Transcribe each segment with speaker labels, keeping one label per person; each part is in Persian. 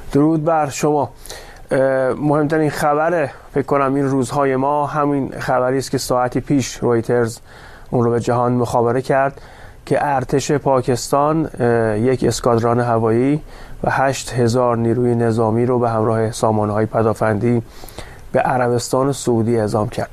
Speaker 1: درود بر شما. مهمترین خبر فکر کنم این روزهای ما همین خبری است که ساعتی پیش رویترز اون رو به جهان مخابره کرد که ارتش پاکستان یک اسکادران هوایی و 8000 نیروی نظامی رو به همراه سامانه‌های پدافندی به عربستان سعودی اعزام کرد.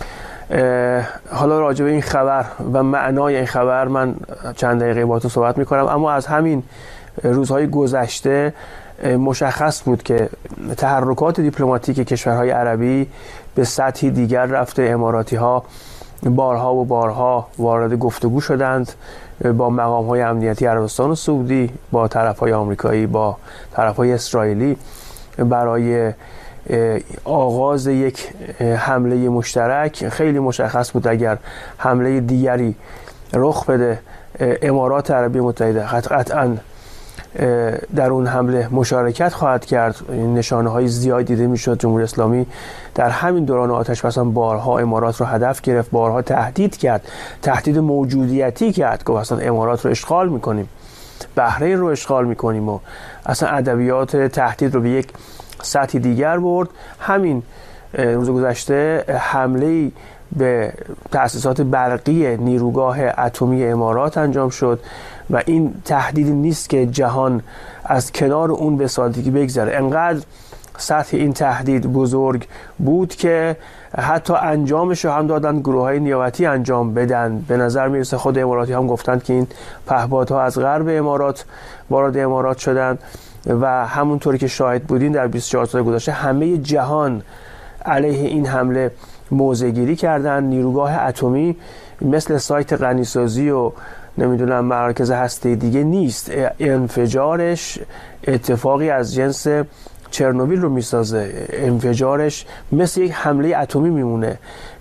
Speaker 1: حالا راجع به این خبر و معنای این خبر من چند دقیقه باهاتون صحبت می‌کنم، اما از همین روزهای گذشته مشخص بود که تحرکات دیپلماتیک کشورهای عربی به سطحی دیگر رفته. اماراتی‌ها بارها و بارها وارد گفتگو شدند با مقام‌های امنیتی عربستان و سعودی، با طرف‌های آمریکایی، با طرف‌های اسرائیلی برای آغاز یک حمله مشترک. خیلی مشخص بود اگر حمله دیگری رخ بده امارات عربی متحده قطعاً در اون حمله مشارکت خواهد کرد. نشانه‌های زیاد دیده می‌شد. جمهوری اسلامی در همین دوران آتش بس بارها امارات رو هدف گرفت، بارها تهدید کرد، تهدید موجودیتی کرد که اصلا امارات رو اشغال می‌کنیم، بحرین رو اشغال می‌کنیم و اصلا ادبیات تهدید رو به یک سطح دیگر برد. همین روز گذشته حمله‌ای به تأسیسات برقی نیروگاه اتمی امارات انجام شد و این تهدیدی نیست که جهان از کنار اون به سادگی بگذره. انقدر سطح این تهدید بزرگ بود که حتی انجامش رو هم دادن گروه‌های نیابتی انجام بدن. به نظر میرسه خود اماراتی هم گفتند که این پهپادها از غرب امارات وارد امارات شدن و همونطوری که شاهد بودین در 24 سال گذشته همه جهان علیه این حمله موضع‌گیری کردن. نیروگاه اتمی مثل سایت غنیسازی و نمیدونم مرکز هسته دیگه نیست. انفجارش اتفاقی از جنس چرنوبیل رو میسازه. انفجارش مثل یک حمله اتمی میمونه.